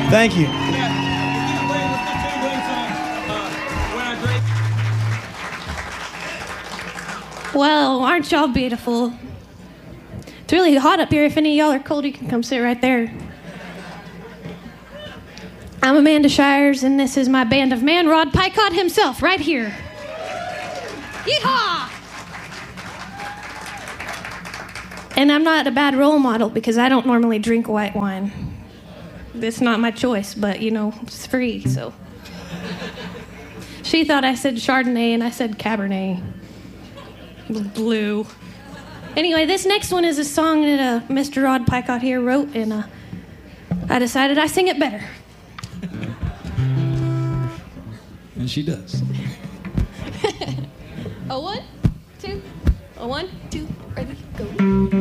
Thank you. Well, aren't y'all beautiful? It's really hot up here. If any of y'all are cold, you can come sit right there. I'm Amanda Shires, and this is my band of man, Rod Picott himself, right here. Yeehaw! And I'm not a bad role model because I don't normally drink white wine. It's not my choice, but, you know, it's free, so. She thought I said Chardonnay, and I said Cabernet. Blue. Anyway, this next one is a song that Mr. Rod Picott here wrote, and I decided I sing it better. And she does. A 1, 2, a 1, 2, ready, go.